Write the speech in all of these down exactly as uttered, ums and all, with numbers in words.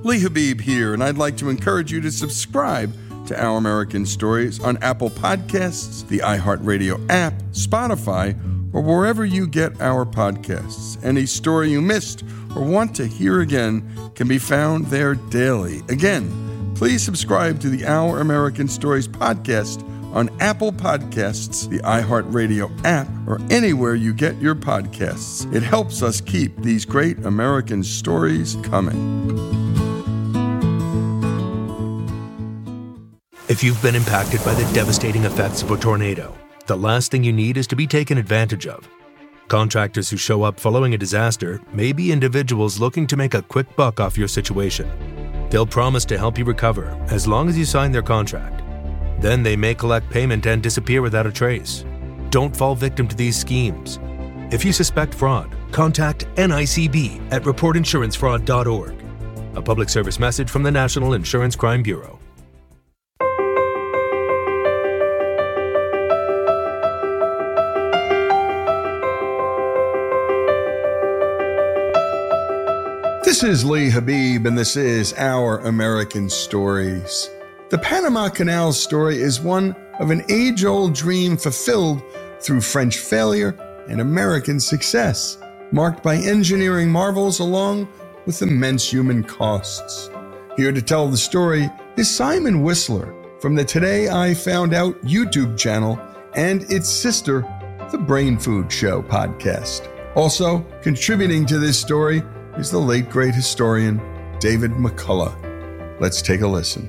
Lee Habib here, and I'd like to encourage you to subscribe to Our American Stories on Apple Podcasts, the iHeartRadio app, Spotify, or wherever you get our podcasts. Any story you missed or want to hear again can be found there daily. Again, please subscribe to the Our American Stories podcast on Apple Podcasts, the iHeartRadio app, or anywhere you get your podcasts. It helps us keep these great American stories coming. If you've been impacted by the devastating effects of a tornado, the last thing you need is to be taken advantage of. Contractors who show up following a disaster may be individuals looking to make a quick buck off your situation. They'll promise to help you recover as long as you sign their contract. Then they may collect payment and disappear without a trace. Don't fall victim to these schemes. If you suspect fraud, contact N I C B at report insurance fraud dot org. A public service message from the National Insurance Crime Bureau. This is Lee Habib, and this is Our American Stories. The Panama Canal story is one of an age-old dream fulfilled through French failure and American success, marked by engineering marvels along with immense human costs. Here to tell the story is Simon Whistler from the Today I Found Out YouTube channel and its sister, the Brain Food Show podcast. Also contributing to this story is the late great historian David McCullough. Let's take a listen.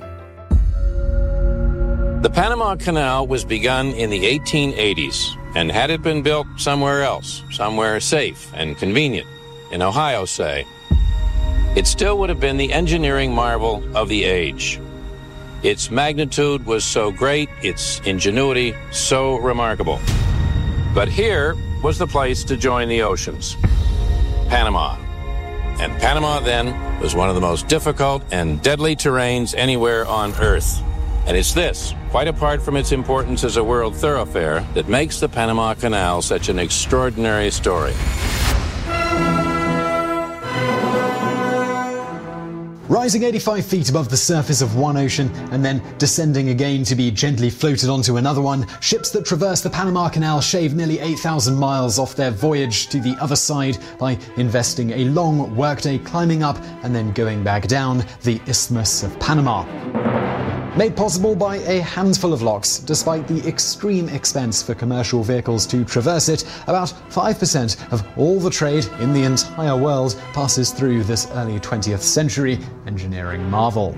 The Panama Canal was begun in the eighteen eighties, and had it been built somewhere else, somewhere safe and convenient, in Ohio, say, it still would have been the engineering marvel of the age. Its magnitude was so great, its ingenuity so remarkable. But here was the place to join the oceans, Panama. And Panama then was one of the most difficult and deadly terrains anywhere on Earth. And it's this, quite apart from its importance as a world thoroughfare, that makes the Panama Canal such an extraordinary story. Rising eighty-five feet above the surface of one ocean and then descending again to be gently floated onto another one, ships that traverse the Panama Canal shave nearly eight thousand miles off their voyage to the other side by investing a long workday climbing up and then going back down the Isthmus of Panama. Made possible by a handful of locks, despite the extreme expense for commercial vehicles to traverse it, about five percent of all the trade in the entire world passes through this early twentieth century engineering marvel.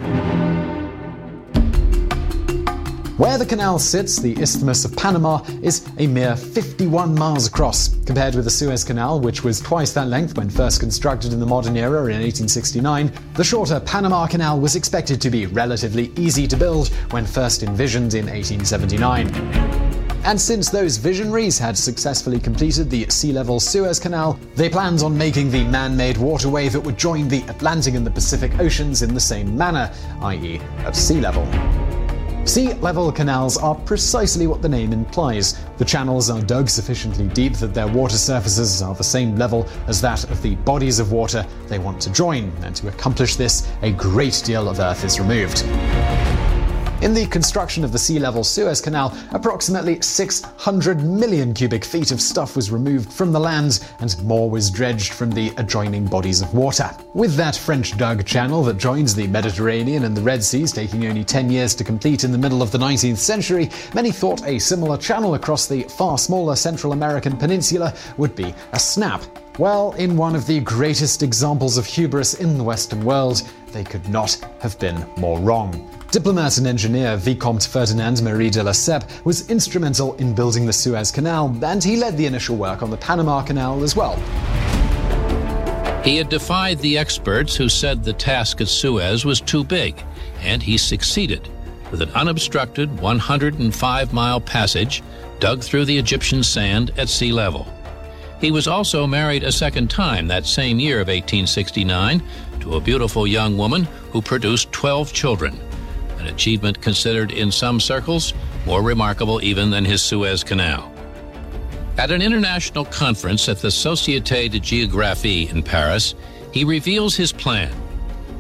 Where the canal sits, the Isthmus of Panama, is a mere fifty-one miles across. Compared with the Suez Canal, which was twice that length when first constructed in the modern era in eighteen sixty-nine, the shorter Panama Canal was expected to be relatively easy to build when first envisioned in eighteen seventy-nine. And since those visionaries had successfully completed the sea-level Suez Canal, they planned on making the man-made waterway that would join the Atlantic and the Pacific Oceans in the same manner, that is at sea level. Sea-level canals are precisely what the name implies. The channels are dug sufficiently deep that their water surfaces are the same level as that of the bodies of water they want to join, and to accomplish this, a great deal of earth is removed. In the construction of the sea-level Suez Canal, approximately six hundred million cubic feet of stuff was removed from the land, and more was dredged from the adjoining bodies of water. With that French-dug channel that joins the Mediterranean and the Red Seas taking only ten years to complete in the middle of the nineteenth century, many thought a similar channel across the far smaller Central American peninsula would be a snap. Well, in one of the greatest examples of hubris in the Western world, they could not have been more wrong. Diplomat and engineer Vicomte Ferdinand Marie de Lesseps was instrumental in building the Suez Canal, and he led the initial work on the Panama Canal as well. He had defied the experts who said the task at Suez was too big, and he succeeded with an unobstructed one hundred five mile passage dug through the Egyptian sand at sea level. He was also married a second time that same year of eighteen sixty-nine to a beautiful young woman who produced twelve children, an achievement considered in some circles more remarkable even than his Suez Canal. At an international conference at the Société de Géographie in Paris, he reveals his plan.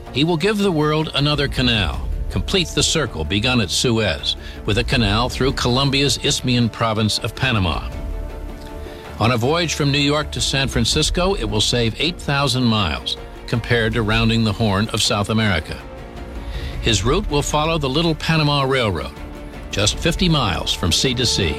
He will give the world another canal, complete the circle begun at Suez, with a canal through Colombia's Isthmian province of Panama. On a voyage from New York to San Francisco, it will save eight thousand miles, compared to rounding the Horn of South America. His route will follow the Little Panama Railroad, just fifty miles from sea to sea.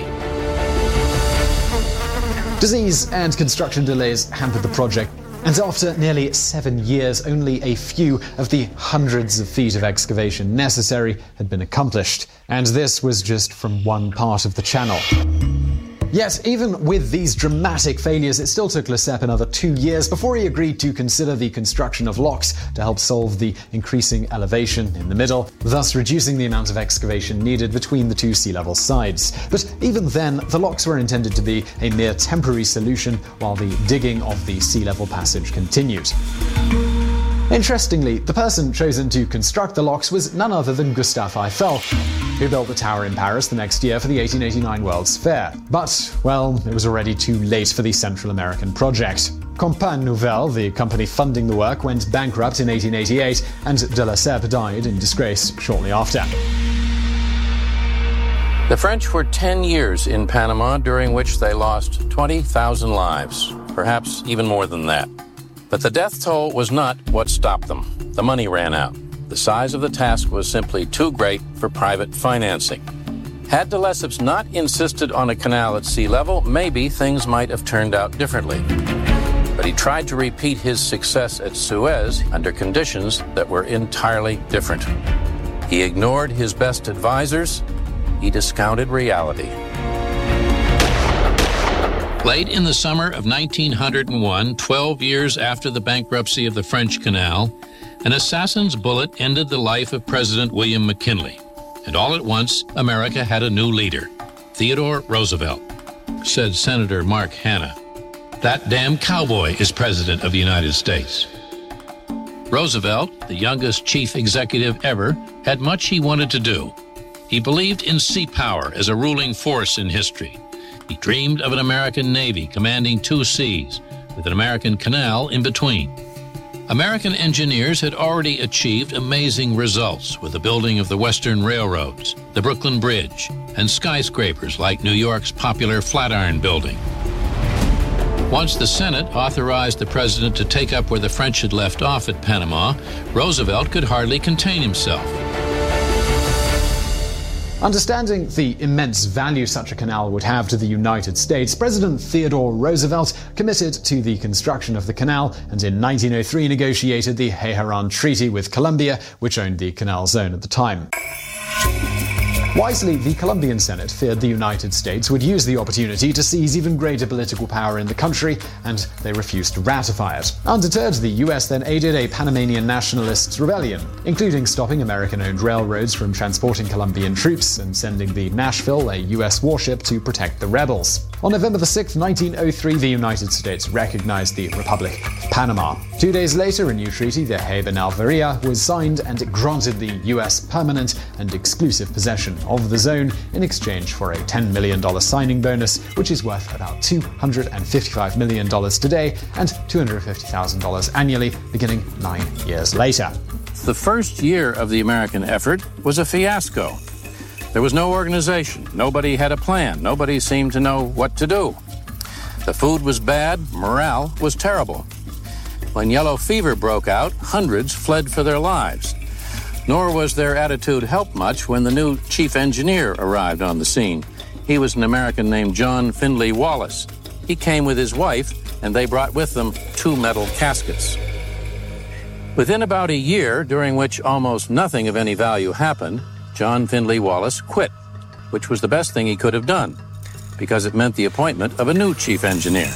Disease and construction delays hampered the project, and after nearly seven years, only a few of the hundreds of feet of excavation necessary had been accomplished. And this was just from one part of the channel. Yet, even with these dramatic failures, it still took Lesseps another two years before he agreed to consider the construction of locks to help solve the increasing elevation in the middle, thus reducing the amount of excavation needed between the two sea level sides. But even then, the locks were intended to be a mere temporary solution while the digging of the sea level passage continued. Interestingly, the person chosen to construct the locks was none other than Gustave Eiffel, who built the tower in Paris the next year for the eighteen eighty-nine World's Fair. But, well, it was already too late for the Central American project. Compagnie Nouvelle, the company funding the work, went bankrupt in eighteen eighty-eight, and de Lesseps died in disgrace shortly after. The French were ten years in Panama, during which they lost twenty thousand lives, perhaps even more than that. But the death toll was not what stopped them. The money ran out. The size of the task was simply too great for private financing. Had de Lesseps not insisted on a canal at sea level, maybe things might have turned out differently. But he tried to repeat his success at Suez under conditions that were entirely different. He ignored his best advisors. He discounted reality. Late in the summer of nineteen oh one, twelve years after the bankruptcy of the French Canal, an assassin's bullet ended the life of President William McKinley. And all at once, America had a new leader, Theodore Roosevelt. Said Senator Mark Hanna, "That damn cowboy is President of the United States." Roosevelt, the youngest chief executive ever, had much he wanted to do. He believed in sea power as a ruling force in history. He dreamed of an American Navy commanding two seas, with an American canal in between. American engineers had already achieved amazing results with the building of the Western Railroads, the Brooklyn Bridge, and skyscrapers like New York's popular Flatiron Building. Once the Senate authorized the president to take up where the French had left off at Panama, Roosevelt could hardly contain himself. Understanding the immense value such a canal would have to the United States, President Theodore Roosevelt committed to the construction of the canal and in nineteen oh three negotiated the Teheran Treaty with Colombia, which owned the canal zone at the time. Wisely, the Colombian Senate feared the United States would use the opportunity to seize even greater political power in the country, and they refused to ratify it. Undeterred, the U S then aided a Panamanian nationalists' rebellion, including stopping American-owned railroads from transporting Colombian troops and sending the Nashville, a U S warship, to protect the rebels. On November the sixth, nineteen oh three, the United States recognized the Republic of Panama. Two days later, a new treaty, the Hay Ben Alvaria, was signed, and it granted the U S permanent and exclusive possession of the zone in exchange for a ten million dollars signing bonus, which is worth about two hundred fifty-five million dollars today and two hundred fifty thousand dollars annually, beginning nine years later. The first year of the American effort was a fiasco. There was no organization. Nobody had a plan. Nobody seemed to know what to do. The food was bad. Morale was terrible. When yellow fever broke out, hundreds fled for their lives. Nor was their attitude helped much when the new chief engineer arrived on the scene. He was an American named John Findlay Wallace. He came with his wife, and they brought with them two metal caskets. Within about a year, during which almost nothing of any value happened, John Findlay Wallace quit, which was the best thing he could have done, because it meant the appointment of a new chief engineer.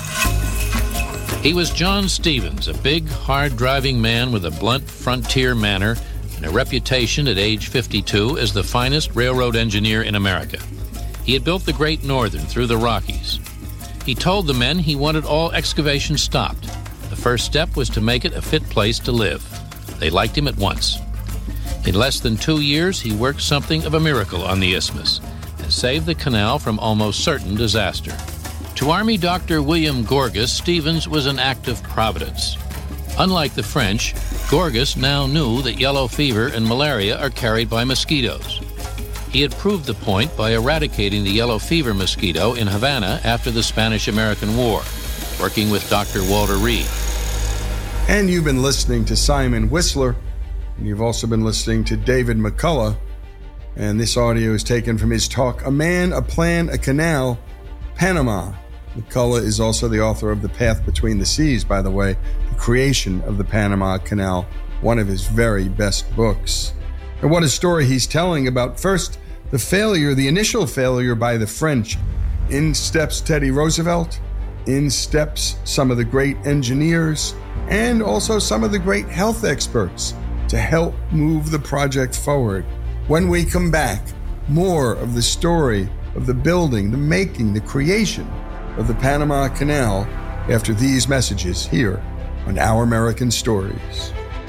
He was John Stevens, a big, hard-driving man with a blunt frontier manner and a reputation at age fifty-two as the finest railroad engineer in America. He had built the Great Northern through the Rockies. He told the men he wanted all excavation stopped. The first step was to make it a fit place to live. They liked him at once. In less than two years, he worked something of a miracle on the isthmus and saved the canal from almost certain disaster. To Army Doctor William Gorgas, Stevens was an act of providence. Unlike the French, Gorgas now knew that yellow fever and malaria are carried by mosquitoes. He had proved the point by eradicating the yellow fever mosquito in Havana after the Spanish-American War, working with Doctor Walter Reed. And you've been listening to Simon Whistler, and you've also been listening to David McCullough, and this audio is taken from his talk, A Man, a Plan, a Canal, Panama. McCullough is also the author of The Path Between the Seas, by the way, the creation of the Panama Canal, one of his very best books. And what a story he's telling about, first, the failure, the initial failure by the French. In steps Teddy Roosevelt, in steps some of the great engineers, and also some of the great health experts to help move the project forward. When we come back, more of the story of the building, the making, the creation of the Panama Canal after these messages here on Our American Stories.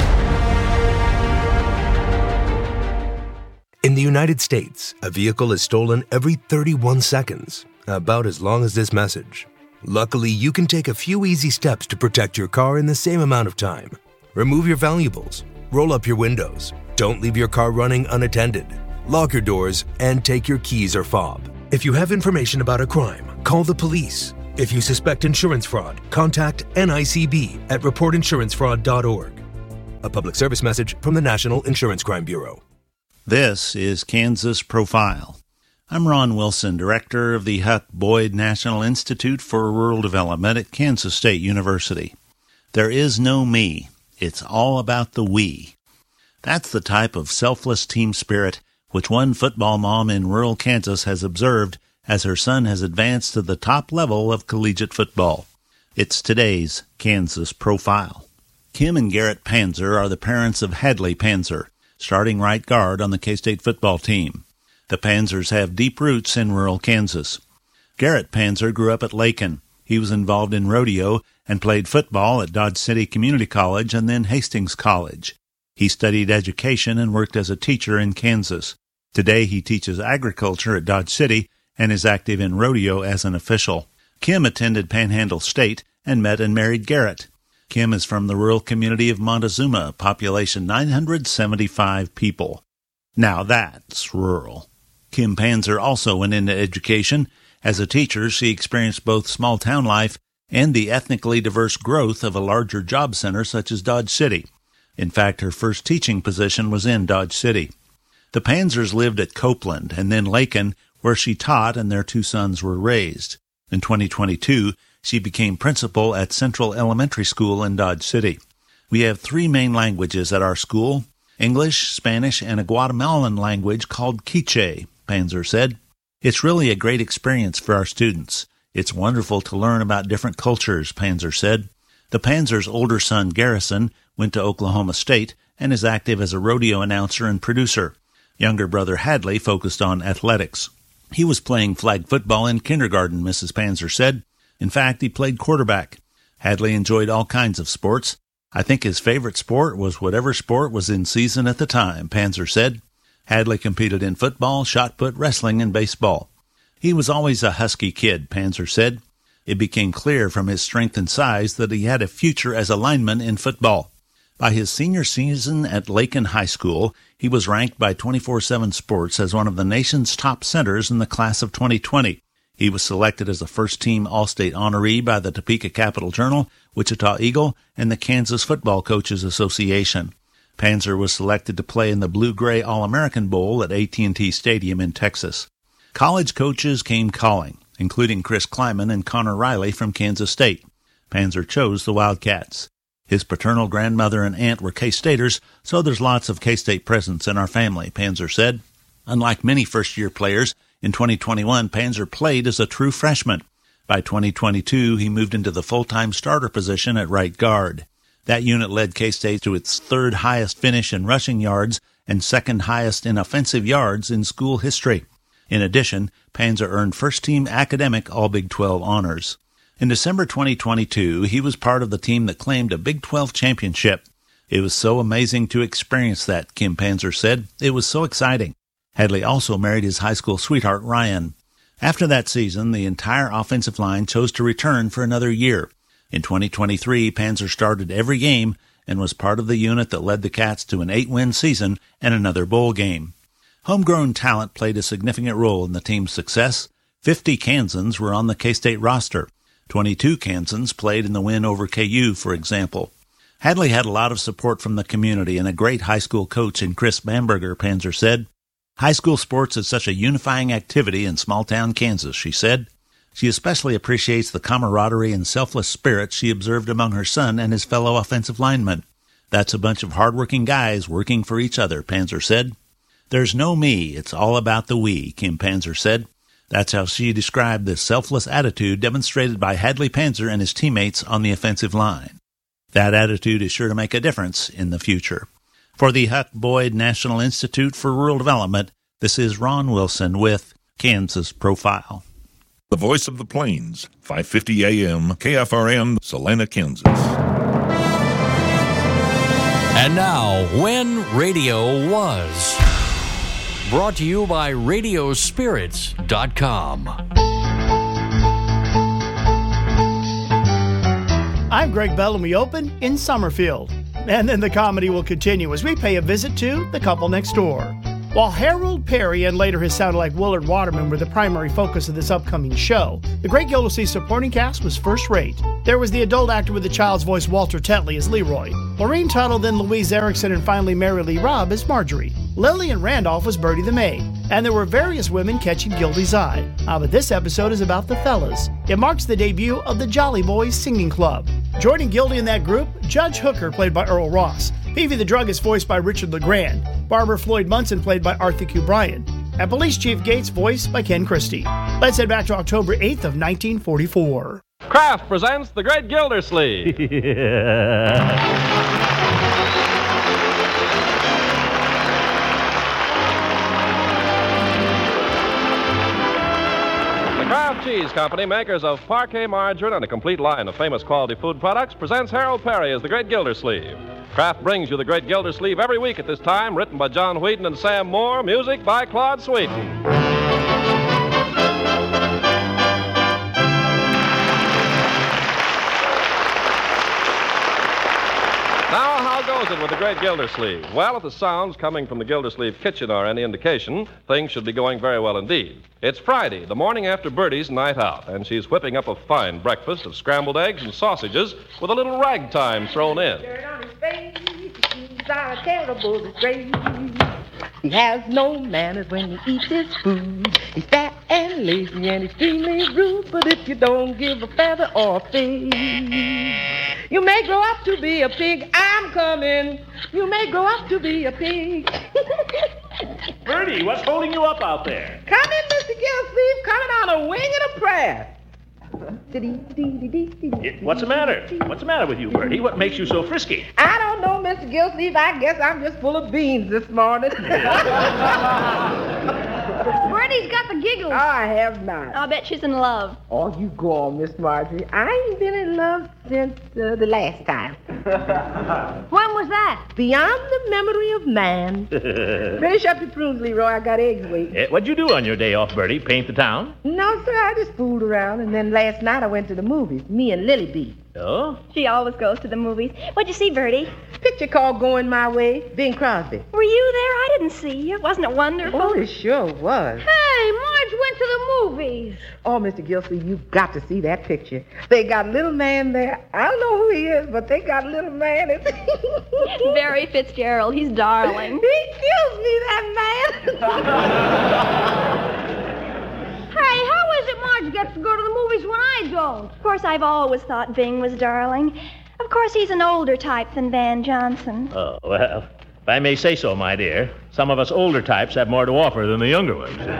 In the United States, a vehicle is stolen every thirty-one seconds, about as long as this message. Luckily, you can take a few easy steps to protect your car in the same amount of time. Remove your valuables, roll up your windows, don't leave your car running unattended, lock your doors, and take your keys or fob. If you have information about a crime, call the police. If you suspect insurance fraud, contact N I C B at report insurance fraud dot org. A public service message from the National Insurance Crime Bureau. This is Kansas Profile. I'm Ron Wilson, director of the Huck Boyd National Institute for Rural Development at Kansas State University. There is no me. It's all about the we. That's the type of selfless team spirit which one football mom in rural Kansas has observed as her son has advanced to the top level of collegiate football. It's today's Kansas Profile. Kim and Garrett Panzer are the parents of Hadley Panzer, starting right guard on the K-State football team. The Panzers have deep roots in rural Kansas. Garrett Panzer grew up at Lakin. He was involved in rodeo and played football at Dodge City Community College and then Hastings College. He studied education and worked as a teacher in Kansas. Today he teaches agriculture at Dodge City and is active in rodeo as an official. Kim attended Panhandle State and met and married Garrett. Kim is from the rural community of Montezuma, population nine hundred seventy-five people. Now that's rural. Kim Panzer also went into education. As a teacher, she experienced both small-town life and the ethnically diverse growth of a larger job center such as Dodge City. In fact, her first teaching position was in Dodge City. The Panzers lived at Copeland and then Lakin, where she taught and their two sons were raised. In twenty twenty-two, she became principal at Central Elementary School in Dodge City. We have three main languages at our school, English, Spanish, and a Guatemalan language called Quiche, Panzer said. It's really a great experience for our students. It's wonderful to learn about different cultures, Panzer said. The Panzers' older son, Garrison, went to Oklahoma State and is active as a rodeo announcer and producer. Younger brother Hadley focused on athletics. He was playing flag football in kindergarten, Missus Panzer said. In fact, he played quarterback. Hadley enjoyed all kinds of sports. I think his favorite sport was whatever sport was in season at the time, Panzer said. Hadley competed in football, shot put, wrestling, and baseball. He was always a husky kid, Panzer said. It became clear from his strength and size that he had a future as a lineman in football. By his senior season at Lakin High School, he was ranked by twenty-four seven Sports as one of the nation's top centers in the class of twenty twenty. He was selected as a first-team All-State honoree by the Topeka Capital-Journal, Wichita Eagle, and the Kansas Football Coaches Association. Panzer was selected to play in the Blue-Gray All-American Bowl at A T and T Stadium in Texas. College coaches came calling, including Chris Kleiman and Connor Riley from Kansas State. Panzer chose the Wildcats. His paternal grandmother and aunt were K-Staters, so there's lots of K-State presence in our family, Panzer said. Unlike many first-year players, in twenty twenty-one, Panzer played as a true freshman. By twenty twenty-two, he moved into the full-time starter position at right guard. That unit led K-State to its third highest finish in rushing yards and second highest in offensive yards in school history. In addition, Panzer earned first-team academic All-Big twelve honors. In December twenty twenty-two, he was part of the team that claimed a Big twelve championship. It was so amazing to experience that, Kim Panzer said. It was so exciting. Hadley also married his high school sweetheart, Ryan. After that season, the entire offensive line chose to return for another year. In twenty twenty-three, Panzer started every game and was part of the unit that led the Cats to an eight-win season and another bowl game. Homegrown talent played a significant role in the team's success. Fifty Kansans were on the K-State roster. Twenty-two Kansans played in the win over K U, for example. Hadley had a lot of support from the community and a great high school coach in Chris Bamberger, Panzer said. High school sports is such a unifying activity in small-town Kansas, she said. She especially appreciates the camaraderie and selfless spirit she observed among her son and his fellow offensive linemen. That's a bunch of hard-working guys working for each other, Panzer said. There's no me, it's all about the we, Kim Panzer said. That's how she described the selfless attitude demonstrated by Hadley Panzer and his teammates on the offensive line. That attitude is sure to make a difference in the future. For the Huck Boyd National Institute for Rural Development, this is Ron Wilson with Kansas Profile. The Voice of the Plains, five fifty A M, K F R N, Salina, Kansas. And now, When Radio Was. Brought to you by radio spirits dot com. I'm Greg Bell, and we open in Summerfield. And then the comedy will continue as we pay a visit to The Couple Next Door. While Harold Perry and later his sounded like Willard Waterman were the primary focus of this upcoming show, the Great Gildersleeve supporting cast was first-rate. There was the adult actor with the child's voice Walter Tetley as Leroy, Maureen Tuttle, then Louise Erickson, and finally Mary Lee Robb as Marjorie. Lillian Randolph was Bertie the maid, and there were various women catching Gildy's eye. Ah, but this episode is about the fellas. It marks the debut of the Jolly Boys Singing Club. Joining Gildy in that group, Judge Hooker, played by Earl Ross, Peavy the Druggist, voiced by Richard LeGrand, Barber Floyd Munson, played by Arthur Q. Bryan, and Police Chief Gates, voiced by Ken Christie. Let's head back to October eighth of nineteen forty-four. Kraft presents The Great Gildersleeve. Kraft Cheese Company, makers of Parquet margarine and a complete line of famous quality food products, presents Harold Perry as the Great Gildersleeve. Kraft brings you the Great Gildersleeve every week at this time, written by John Whedon and Sam Moore, music by Claude Sweeten. Now, how goes it with the Great Gildersleeve? Well, if the sounds coming from the Gildersleeve kitchen are any indication, things should be going very well indeed. It's Friday, the morning after Bertie's night out, and she's whipping up a fine breakfast of scrambled eggs and sausages with a little ragtime thrown in. Dirt on his face, he's a terrible disgrace. He has no manners when he eats his food. He's fat and lazy and extremely rude, but if you don't give a feather or a fig, you may grow up to be a pig. I'm coming. You may grow up to be a pig. Bertie, what's holding you up out there? Come in, Mister Gildersleeve, coming on a wing and a prayer. What's the matter? What's the matter with you, Bertie? What makes you so frisky? I don't know, Mister Gildersleeve. I guess I'm just full of beans this morning. Bertie's got the giggles. Oh, I have not. I'll bet she's in love. Oh, you go on, Miss Marjorie. I ain't been in love since uh, the last time. When was that? Beyond the memory of man. Finish up your prunes, Leroy. I got eggs waiting. Uh, what'd you do on your day off, Bertie? Paint the town? No, sir. I just fooled around, and then last night I went to the movies. Me and Lily B. Oh? She always goes to the movies. What'd you see, Bertie? Picture called Going My Way, Bing Crosby. Were you there? I didn't see you. Wasn't it wonderful? Oh, it sure was. Hey, Marge went to the movies. Oh, Mister Gildersleeve, you've got to see that picture. They got little man there. I don't know who he is, but they got little man. Barry Fitzgerald. He's darling. He kills me, that man. Hey, how is it Marge gets to go to the movies when I don't? Of course, I've always thought Bing was darling. Of course, he's an older type than Van Johnson. Oh, well, if I may say so, my dear, some of us older types have more to offer than the younger ones. Listen,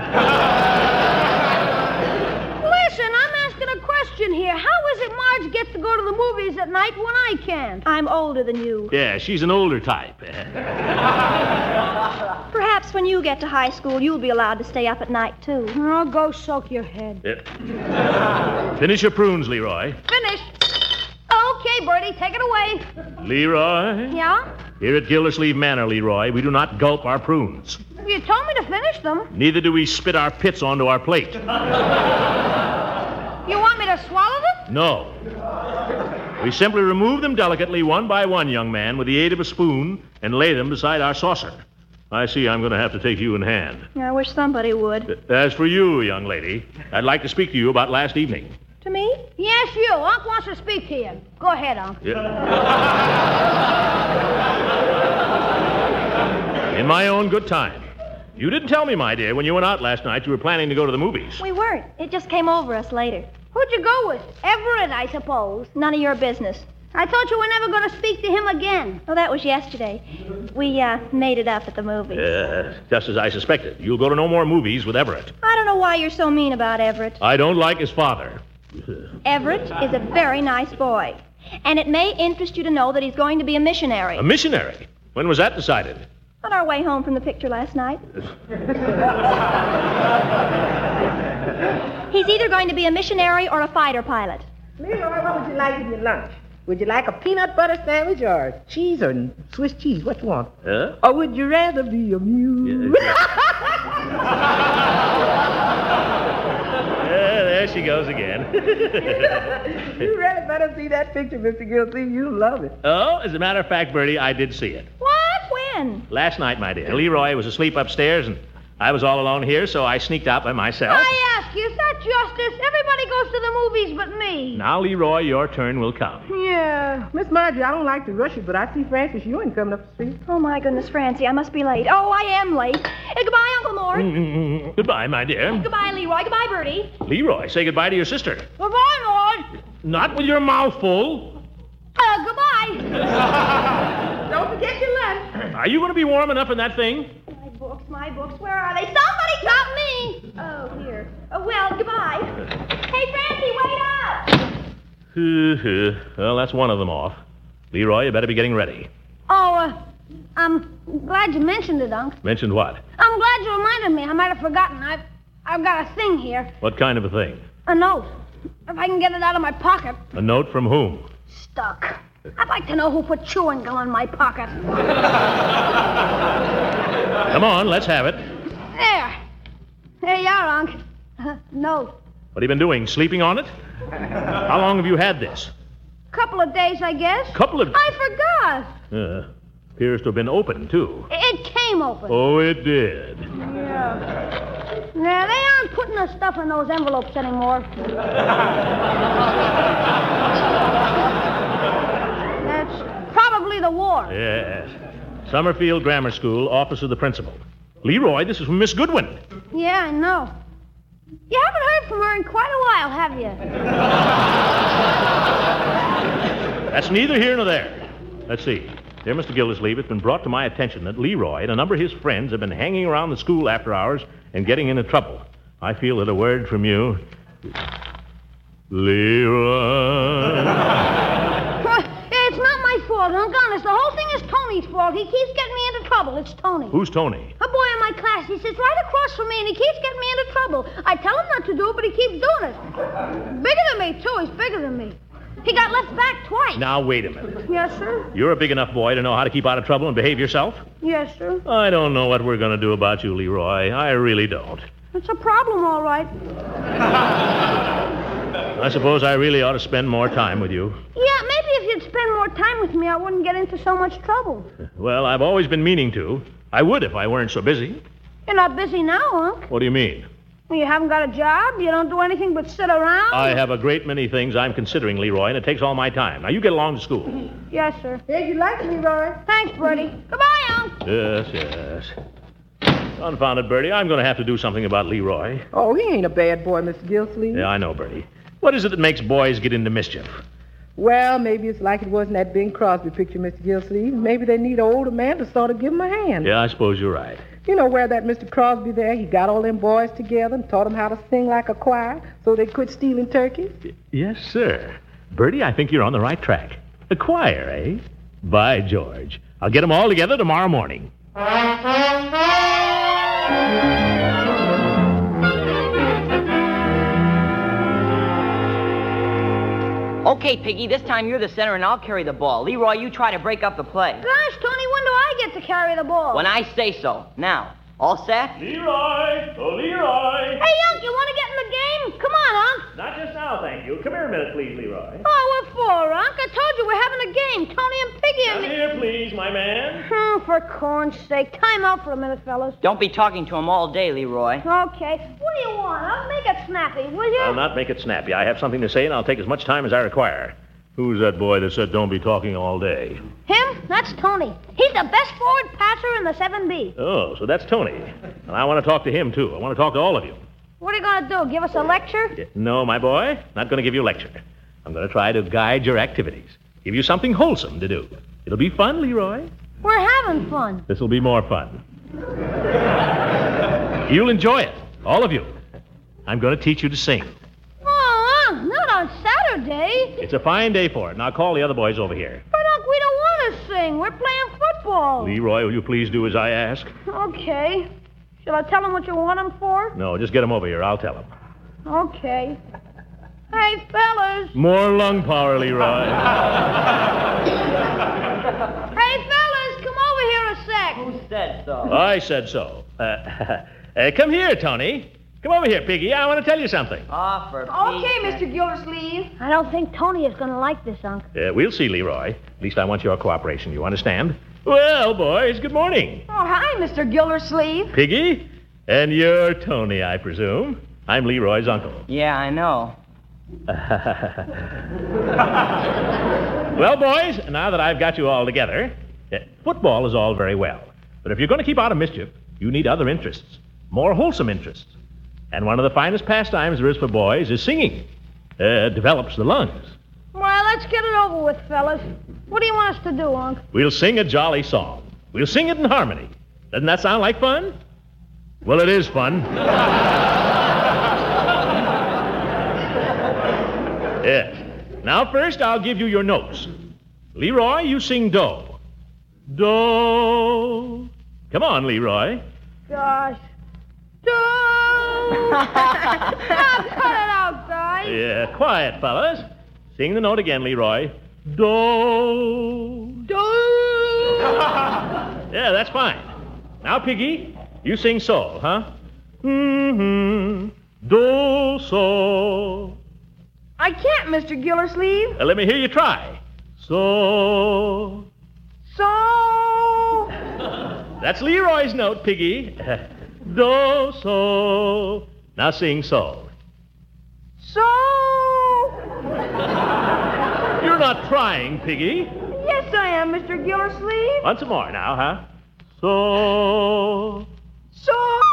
I'm asking a question here. How is it Marge gets to go to the movies at night when I can't? I'm older than you. Yeah, she's an older type. Perhaps when you get to high school, you'll be allowed to stay up at night, too. Oh, go soak your head. Yeah. Finish your prunes, Leroy. Finished. Okay, Bertie, take it away. Leroy? Yeah? Here at Gildersleeve Manor, Leroy, we do not gulp our prunes. You told me to finish them. Neither do we spit our pits onto our plate. You want me to swallow them? No. We simply remove them delicately, one by one, young man, with the aid of a spoon, and lay them beside our saucer. I see I'm going to have to take you in hand. I wish somebody would. As for you, young lady, I'd like to speak to you about last evening. To me? Yes, you. Unc wants to speak to you. Go ahead, Unc. Yeah. In my own good time. You didn't tell me, my dear, when you went out last night you were planning to go to the movies. We weren't. It just came over us later. Who'd you go with? Everett, I suppose. None of your business. I thought you were never going to speak to him again. Oh, that was yesterday. We, uh, made it up at the movies. Uh, just as I suspected. You'll go to no more movies with Everett. I don't know why you're so mean about Everett. I don't like his father. Everett is a very nice boy. And it may interest you to know that he's going to be a missionary. A missionary? When was that decided? On our way home from the picture last night. He's either going to be a missionary or a fighter pilot. Leroy, what would you like in your lunch? Would you like a peanut butter sandwich or cheese or Swiss cheese? What you want? Huh? Or would you rather be a mule? Yeah, there she goes again. You really better see that picture, Mister Gilsey. You'll love it. Oh, as a matter of fact, Bertie, I did see it. What? When? Last night, my dear. Leroy was asleep upstairs, and I was all alone here, so I sneaked out by myself. I ask you, is that justice? Everybody goes to the movies but me. Now, Leroy, your turn will come. Yeah. Miss Marjorie, I don't like to rush you, but I see Francis Ewing coming up the street. Oh, my goodness, Francie, I must be late. Oh, I am late. Uh, goodbye, Uncle Mort. Mm-hmm. Goodbye, my dear. Goodbye, Leroy. Goodbye, Bertie. Leroy, say goodbye to your sister. Goodbye, Mort. Not with your mouth full. Uh, goodbye. Don't forget your lunch. Are you going to be warm enough in that thing? My books, my books, where are they? Somebody Not me. Oh, here. Uh, well, goodbye. Hey, Francie, wait up! Well, that's one of them off. Leroy, you better be getting ready. Oh, uh, I'm glad you mentioned it, Unc. Mentioned what? I'm glad you reminded me. I might have forgotten. I've, I've got a thing here. What kind of a thing? A note. If I can get it out of my pocket. A note from whom? Stuck. I'd like to know who put chewing gum in my pocket. Come on, let's have it. There. There you are, Unc. Uh, note. What have you been doing? Sleeping on it? How long have you had this? Couple of days, I guess. Couple of... I forgot. Uh, appears to have been open, too. It came open. Oh, it did. Yeah. Yeah, they aren't putting the stuff in those envelopes anymore. That's probably the war. Yes. Summerfield Grammar School, office of the principal. Leroy, this is from Miss Goodwin. Yeah, I know. You haven't heard from her in quite a while, have you? That's neither here nor there. Let's see. Dear Mister Gildersleeve, it's been brought to my attention that Leroy and a number of his friends have been hanging around the school after hours and getting into trouble. I feel that a word from you... Leroy... It's not my fault, Unc. Honest, the whole thing is Tony's fault. He keeps getting me into trouble. It's Tony. Who's Tony? A boy in my class. He sits right across from me, and he keeps getting me into trouble. I tell him not to do it, but he keeps doing it. Bigger than me, too. He's bigger than me. He got left back twice. Now, wait a minute. Yes, sir? You're a big enough boy to know how to keep out of trouble and behave yourself? Yes, sir. I don't know what we're going to do about you, Leroy. I really don't. It's a problem, all right. I suppose I really ought to spend more time with you. Yeah, maybe if you'd spend more time with me, I wouldn't get into so much trouble. Well, I've always been meaning to. I would if I weren't so busy. You're not busy now, Unc. What do you mean? You haven't got a job? You don't do anything but sit around? I have a great many things I'm considering, Leroy, and it takes all my time. Now, you get along to school. Yes, sir. Hey, you like me, Leroy? Thanks, Bertie. Goodbye, Unc. Yes, yes. Confound it, Bertie. I'm going to have to do something about Leroy. Oh, he ain't a bad boy, Mister Gilsleeve. Yeah, I know, Bertie. What is it that makes boys get into mischief? Well, maybe it's like it was in that Bing Crosby picture, Mister Gilsleeve. Maybe they need an older man to sort of give them a hand. Yeah, I suppose you're right. You know where that Mister Crosby there, he got all them boys together and taught them how to sing like a choir so they quit stealing turkeys? Y- yes, sir. Bertie, I think you're on the right track. A choir, eh? By George. I'll get them all together tomorrow morning. Okay, Piggy, this time you're the center and I'll carry the ball. Leroy, you try to break up the play. Gosh, Tony, when do I get to carry the ball? When I say so. Now, All set? Leroy! Oh, Leroy! Hey, Unc, you want to get in the game? Come on, Unc. Not just now, thank you. Come here a minute, please, Leroy. Oh, what for, Unc? I told you we're having a game. Tony and Piggy and Come me. here, please, my man. Oh, for corn's sake. Time out for a minute, fellas. Don't be talking to him all day, Leroy. Okay. What do you want? I'll make it snappy, will you? I'll not make it snappy. I have something to say, and I'll take as much time as I require. Who's that boy that said don't be talking all day? Him? That's Tony. He's the best forward passer in the seven B. Oh, so that's Tony. And I want to talk to him, too. I want to talk to all of you. What are you going to do, give us a lecture? No, my boy, not going to give you a lecture. I'm going to try to guide your activities, give you something wholesome to do. It'll be fun, Leroy. We're having fun. This will be more fun. You'll enjoy it, all of you. I'm going to teach you to sing. Oh, Unc, not on Saturday. It's a fine day for it. Now call the other boys over here. But, Unc, we don't want to sing. We're playing football. Leroy, will you please do as I ask? Okay. Shall I tell him what you want him for? No, just get him over here. I'll tell him. Okay. Hey, fellas. More lung power, Leroy. Hey, fellas, come over here a sec. Who said so? I said so. Uh, uh, come here, Tony. Come over here, Piggy. I want to tell you something. Oh, for Okay, Mister Gildersleeve. I don't think Tony is going to like this, Unc. Uh, we'll see, Leroy. At least I want your cooperation. You understand? Well, boys, good morning. Oh, hi, Mister Gildersleeve. Piggy? And you're Tony, I presume. I'm Leroy's uncle. Yeah, I know. Well, boys, now that I've got you all together, uh, football is all very well. But if you're going to keep out of mischief, you need other interests, more wholesome interests. And one of the finest pastimes there is for boys is singing. Uh, develops the lungs. Well, let's get it over with, fellas. What do you want us to do, Unc? We'll sing a jolly song. We'll sing it in harmony. Doesn't that sound like fun? Well, it is fun. Yes. Now, first, I'll give you your notes. Leroy, you sing do. Do. Come on, Leroy. Gosh. Do. Now, cut it out, guys. Yeah, quiet, fellas. Sing the note again, Leroy. Do. Do. Yeah, that's fine. Now, Piggy, you sing so, huh? Mm-hmm. Do, so. I can't, Mister Gildersleeve. Uh, let me hear you try. So. So. That's Leroy's note, Piggy. Do, so. Now sing so. So. You're not trying, Piggy. Yes, I am, Mister Gildersleeve. Once more now, huh? So. So.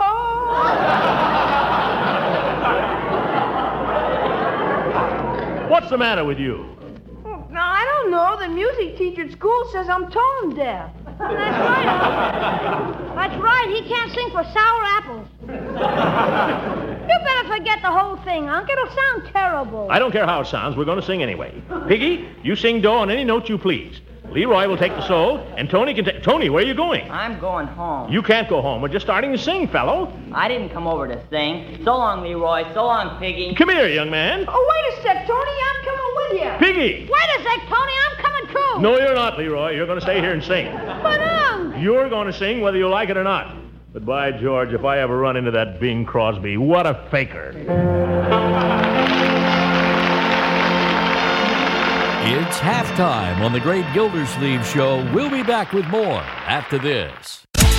What's the matter with you? Now, I don't know. The music teacher at school says I'm tone deaf. That's right, Unc. That's right. He can't sing for sour apples. You better forget the whole thing, Unc. It'll sound terrible. I don't care how it sounds. We're going to sing anyway. Piggy, you sing do on any note you please. Leroy will take the so, and Tony can take... Tony, where are you going? I'm going home. You can't go home. We're just starting to sing, fellow. I didn't come over to sing. So long, Leroy. So long, Piggy. Come here, young man. Oh, wait a sec, Tony. I'm coming with you. Piggy! Wait a sec, Tony. I'm coming too. No, you're not, Leroy. You're going to stay here and sing. But, Unc. You're going to sing whether you like it or not. But by George, if I ever run into that Bing Crosby, what a faker. It's halftime on the Great Gildersleeve Show. We'll be back with more after this.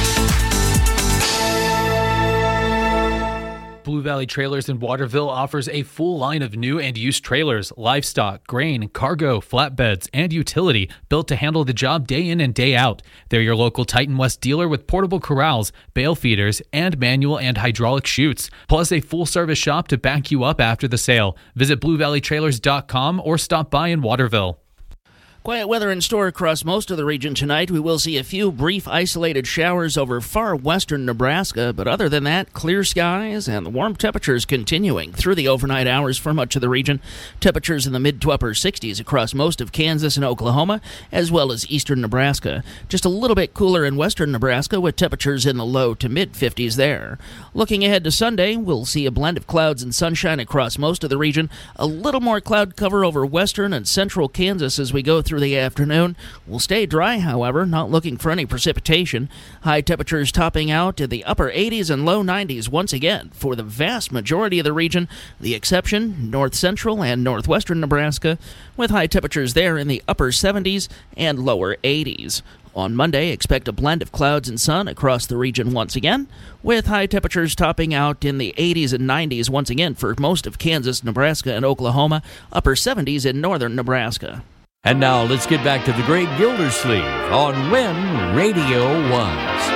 Blue Valley Trailers in Waterville offers a full line of new and used trailers, livestock, grain, cargo, flatbeds, and utility built to handle the job day in and day out. They're your local Titan West dealer with portable corrals, bale feeders, and manual and hydraulic chutes, plus a full-service shop to back you up after the sale. Visit blue valley trailers dot com or stop by in Waterville. Quiet weather in store across most of the region tonight. We will see a few brief isolated showers over far western Nebraska, but other than that, clear skies and the warm temperatures continuing through the overnight hours for much of the region. Temperatures in the mid to upper sixties across most of Kansas and Oklahoma, as well as eastern Nebraska. Just a little bit cooler in western Nebraska with temperatures in the low to mid fifties there. Looking ahead to Sunday, we'll see a blend of clouds and sunshine across most of the region. A little more cloud cover over western and central Kansas as we go through through the afternoon. Will stay dry, however, not looking for any precipitation. High temperatures topping out in the upper eighties and low nineties once again for the vast majority of the region, the exception north central and northwestern Nebraska, with high temperatures there in the upper seventies and lower eighties. On Monday, expect a blend of clouds and sun across the region once again, with high temperatures topping out in the eighties and nineties once again for most of Kansas, Nebraska, and Oklahoma, upper seventies in northern Nebraska. And now let's get back to the Great Gildersleeve on When Radio Was.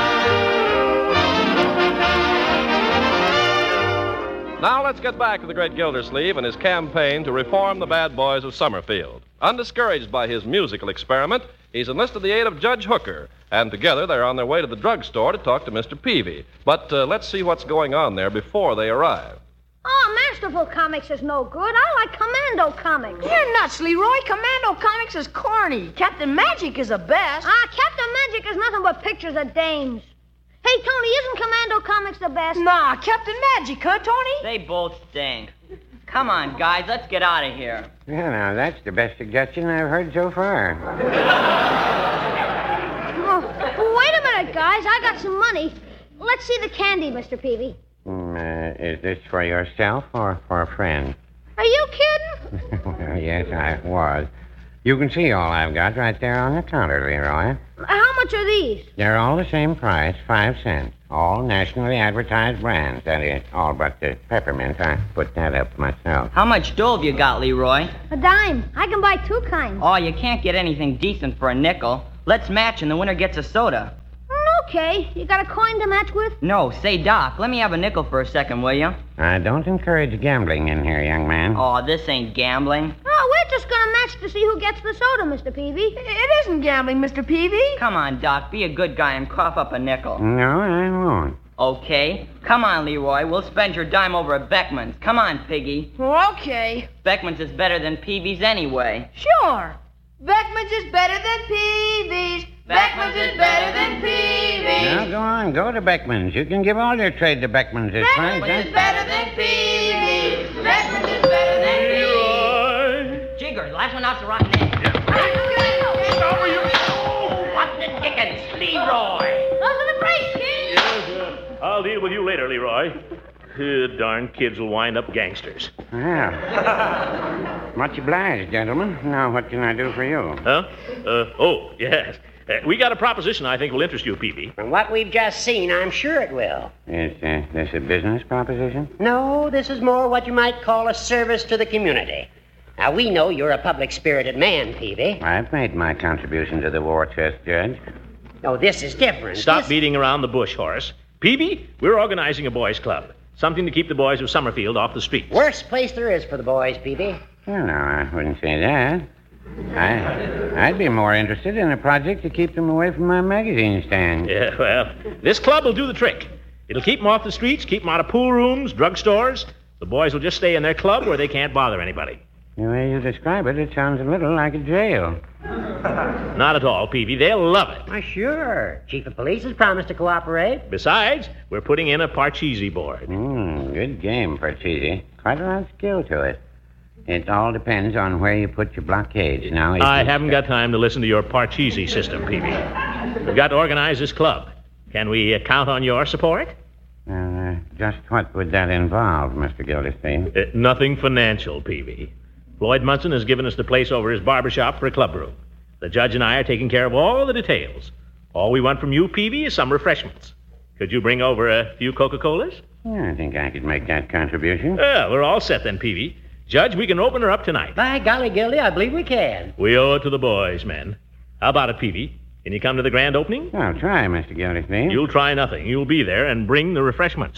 Now let's get back to the great Gildersleeve and his campaign to reform the bad boys of Summerfield. Undiscouraged by his musical experiment, he's enlisted the aid of Judge Hooker, and together they're on their way to the drugstore to talk to Mister Peavy. But uh, let's see what's going on there before they arrive. Oh, Masterful Comics is no good. I like Commando Comics. You're nuts, Leroy. Commando Comics is corny. Captain Magic is the best. Ah, Captain Magic is nothing but pictures of dames. Hey, Tony, isn't Commando Comics the best? Nah, Captain Magic, huh, Tony? They both stink. Come on, guys, let's get out of here. Yeah, now, that's the best suggestion I've heard so far. Oh, wait a minute, guys. I got some money. Let's see the candy, Mister Peavy. Mm, uh, is this for yourself or for a friend? Are you kidding? Well, yes, I was. You can see all I've got right there on the counter, Leroy. How much are these? They're all the same price, five cents. All nationally advertised brands. That is, all but the peppermint. I put that up myself. How much dough have you got, Leroy? A dime. I can buy two kinds. Oh, you can't get anything decent for a nickel. Let's match and the winner gets a soda. Okay. You got a coin to match with? No. Say, Doc, let me have a nickel for a second, will you? I don't encourage gambling in here, young man. Oh, this ain't gambling. Oh, we're just going to match to see who gets the soda, Mister Peavy. It isn't gambling, Mister Peavy. Come on, Doc, be a good guy and cough up a nickel. No, I won't. Okay. Come on, Leroy. We'll spend your dime over at Beckman's. Come on, Piggy. Okay. Beckman's is better than Peavy's anyway. Sure. Beckman's is better than Peavy's. Beckman's is better than Peavy's. Now, go on. Go to Beckman's. You can give all your trade to Beckman's this price. Beckman's is better than Peavy's. Beckman's is better than Peavy's. Jigger, last one out's a rotten egg. What the dickens, Leroy? Those are the brakes, kid. Yes, uh, I'll deal with you later, Leroy. Uh, darn kids will wind up gangsters. Well, much obliged, gentlemen. Now, what can I do for you? Huh? Uh, oh, yes. Uh, we got a proposition I think will interest you, Peavy. From what we've just seen, I'm sure it will. Is uh, this a business proposition? No, this is more what you might call a service to the community. Now, we know you're a public-spirited man, Peavy. I've made my contribution to the war chest, Judge. No, this is different. Stop this... beating around the bush, Horace. Peavy, we're organizing a boys' club. Something to keep the boys of Summerfield off the streets. Worst place there is for the boys, Peavy. Well, no, I wouldn't say that. I, I'd be more interested in a project to keep them away from my magazine stand. Yeah, well, this club will do the trick. It'll keep them off the streets, keep them out of pool rooms, drugstores. The boys will just stay in their club where they can't bother anybody. The way you describe it, it sounds a little like a jail. Not at all, Peavy. They'll love it. Why, sure. Chief of Police has promised to cooperate. Besides, we're putting in a Parcheesi board. Mm, good game, Parcheesi. Quite a lot of skill to it. It all depends on where you put your blockades. Now, I haven't got time to listen to your Parcheesi system, Peavy. We've got to organize this club. Can we uh, count on your support? Uh, just what would that involve, Mister Gildersleeve? Uh, nothing financial, Peavy. Floyd Munson has given us the place over his barbershop for a club room. The judge and I are taking care of all the details. All we want from you, Peavy, is some refreshments. Could you bring over a few Coca-Colas? Yeah, I think I could make that contribution. Well, we're all set then, Peavy. Judge, we can open her up tonight. By golly, Gildy, I believe we can. We owe it to the boys, men. How about it, Peavy? Can you come to the grand opening? I'll try, Mister Gildersleeve. You'll try nothing. You'll be there and bring the refreshments.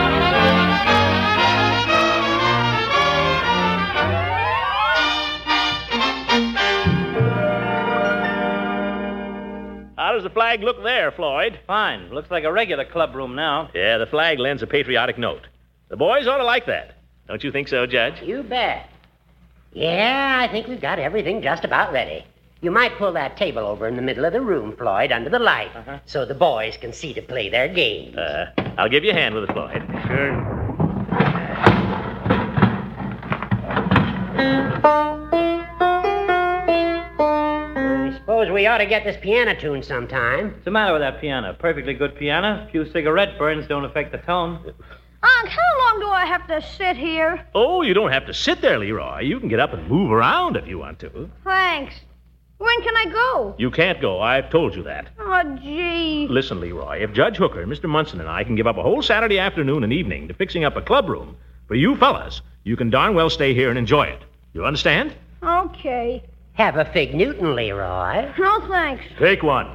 How does the flag look there, Floyd? Fine. Looks like a regular club room now. Yeah, the flag lends a patriotic note. The boys ought to like that. Don't you think so, Judge? You bet. Yeah, I think we've got everything just about ready. You might pull that table over in the middle of the room, Floyd, under the light, uh-huh. so the boys can see to play their games. Uh, I'll give you a hand with it, Floyd. Sure. we ought to get this piano tuned sometime. What's the matter with that piano? Perfectly good piano. A few cigarette burns don't affect the tone. Unc, how long do I have to sit here? Oh, you don't have to sit there, Leroy. You can get up and move around if you want to. Thanks. When can I go? You can't go. I've told you that. Oh, gee. Listen, Leroy, if Judge Hooker, Mister Munson, and I can give up a whole Saturday afternoon and evening to fixing up a clubroom for you fellas, you can darn well stay here and enjoy it. You understand? Okay. Have a fig Newton, Leroy. No, thanks. Take one.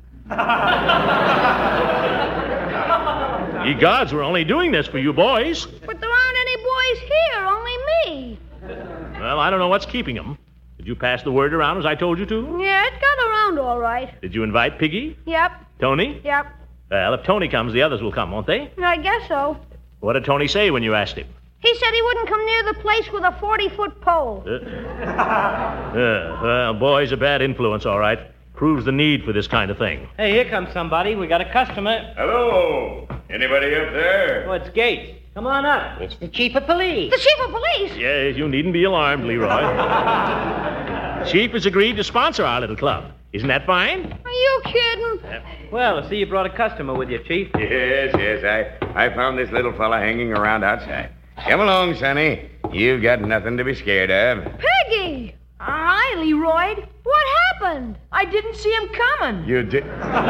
Ye gods, we're only doing this for you boys. But there aren't any boys here, only me. Well, I don't know what's keeping them. Did you pass the word around as I told you to? Yeah, it got around all right. Did you invite Piggy? Yep. Tony? Yep. Well, if Tony comes, the others will come, won't they? I guess so. What did Tony say when you asked him? He said he wouldn't come near the place with a forty-foot pole. Uh, uh, well, boy's a bad influence, all right. Proves the need for this kind of thing. Hey, here comes somebody. We got a customer. Hello. Anybody up there? Oh, it's Gates. Come on up. It's the chief of police. The chief of police? Yes, you needn't be alarmed, Leroy. Chief has agreed to sponsor our little club. Isn't that fine? Are you kidding? Uh, well, I see you brought a customer with you, Chief. Yes, yes. I, I found this little fella hanging around outside. Come along, Sonny. You've got nothing to be scared of. Peggy! Hi, Leroy. What happened? I didn't see him coming. You did?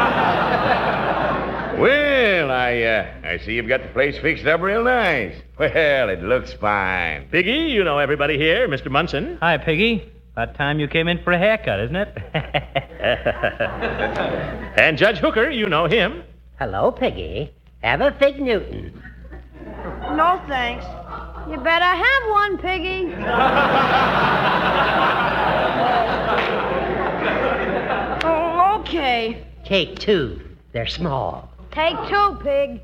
Well, I, uh, I see you've got the place fixed up real nice. Well, it looks fine. Piggy, you know everybody here. Mister Munson. Hi, Piggy. About time you came in for a haircut, isn't it? And Judge Hooker, you know him. Hello, Piggy. Have a fig Newton. No, thanks. You better have one, Piggy. Oh, okay. Take two. They're small. Take two, Pig.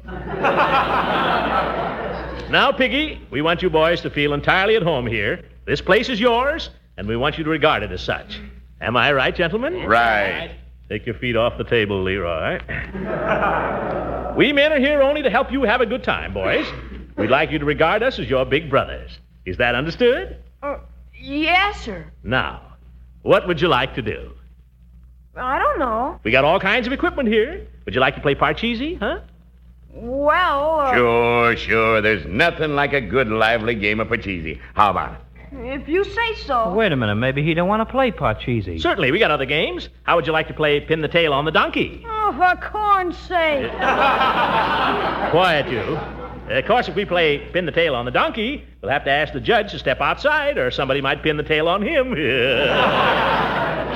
Now, Piggy, we want you boys to feel entirely at home here. This place is yours, and we want you to regard it as such. Am I right, gentlemen? Right. Take your feet off the table, Leroy. We men are here only to help you have a good time, boys. We'd like you to regard us as your big brothers. Is that understood? Uh, yes, sir. Now, what would you like to do? I don't know. We got all kinds of equipment here. Would you like to play Parcheesi, huh? Well, uh... Sure, sure. There's nothing like a good, lively game of Parcheesi. How about it? If you say so. Well, wait a minute. Maybe he don't want to play Parcheesi. Certainly. We got other games. How would you like to play Pin the Tail on the Donkey? Oh, for corn's sake. Quiet, you. Of course, if we play Pin the Tail on the Donkey, we'll have to ask the judge to step outside, or somebody might pin the tail on him. Yeah.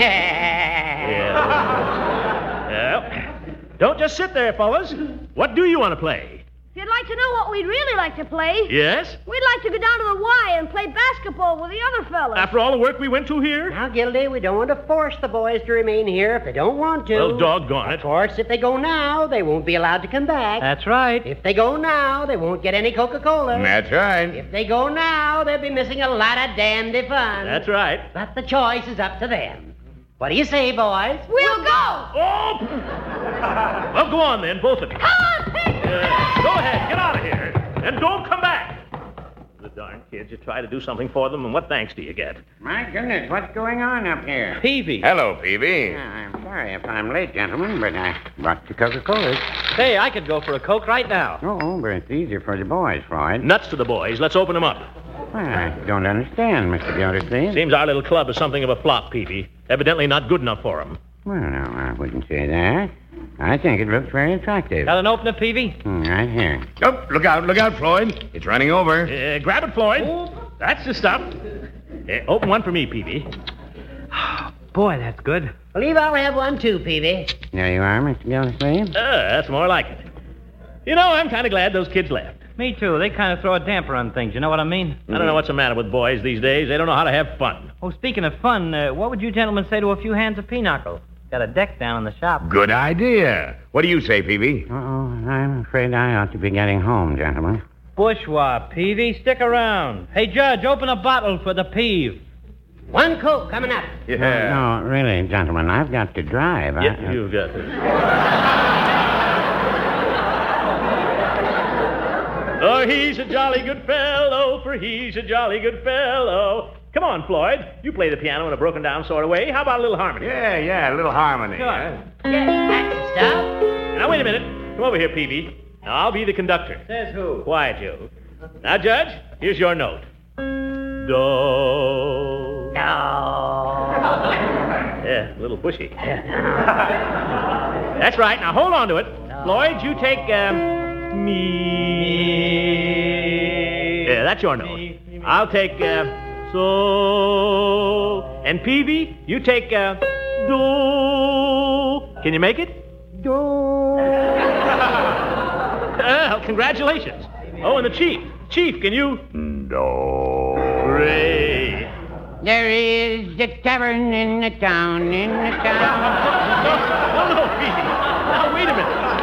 Well, don't just sit there, fellas. What do you want to play? If you'd like to know what we'd really like to play... Yes? We'd like to go down to the Y and play basketball with the other fellas. After all the work we went to here? Now, Gildy, we don't want to force the boys to remain here if they don't want to. Well, doggone it. Of course, if they go now, they won't be allowed to come back. That's right. If they go now, they won't get any Coca-Cola. That's right. If they go now, they'll be missing a lot of dandy fun. That's right. But the choice is up to them. What do you say, boys? We'll go! Oh! Well, go on then, both of you. Come on, Pig! Uh, go ahead, get out of here. And don't come back. The darn kids, you try to do something for them, and what thanks do you get? My goodness, what's going on up here? Peavy. Hello, Peavy. Yeah, I'm sorry if I'm late, gentlemen, but I brought the Coca-Cola. Hey, I could go for a Coke right now. Oh, but it's easier for the boys, Floyd. Nuts to the boys. Let's open them up. Well, I don't understand, Mister Gildersleeve. Seems our little club is something of a flop, Peavy. Evidently not good enough for them. Well, no, I wouldn't say that. I think it looks very attractive. Got an opener, Peavy? Mm, right here. Oh, look out, look out, Floyd. It's running over. Uh, grab it, Floyd. That's the stuff. Uh, open one for me, Peavy. Boy, that's good. Believe I'll have one too, Peavy. There you are, Mister Gildersleeve. Uh, that's more like it. You know, I'm kind of glad those kids left. Me too. They kind of throw a damper on things. You know what I mean? I don't know what's the matter with boys these days. They don't know how to have fun. Oh, speaking of fun, uh, what would you gentlemen say to a few hands of pinochle? Got a deck down in the shop. Good idea. What do you say, Peavy? Uh-oh, I'm afraid I ought to be getting home, gentlemen. Bourgeois, Peavy, stick around. Hey, Judge, open a bottle for the peeve. One Coke coming up. Yeah. No, no, really, gentlemen, I've got to drive. Yeah, I, you've got to. Oh, he's a jolly good fellow, for he's a jolly good fellow. Come on, Floyd. You play the piano in a broken-down sort of way. How about a little harmony? Yeah, yeah, a little harmony. Come on. Huh? Yeah, that's the stuff. Now, wait a minute. Come over here, Peavy. Now, I'll be the conductor. Says who? Quiet, you. Now, Judge, here's your note. Do. No. Yeah, a little bushy. That's right. Now, hold on to it. Floyd, you take, um, me. Yeah, that's your note. I'll take, uh, so. And Peavy, you take, uh, do. Can you make it? Do. Well, congratulations. Oh, and the chief. Chief, can you? Do. Ray. There is a tavern in the town, in the town. No, no, Peavy. Now, wait a minute.